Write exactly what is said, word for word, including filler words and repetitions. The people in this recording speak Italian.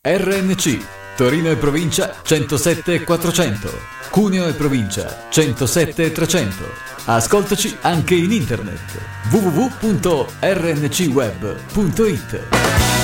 R N C, Torino e provincia centosette quattrocento, Cuneo e provincia centosette trecento. Ascoltaci anche in internet w w w punto r n c web punto i t.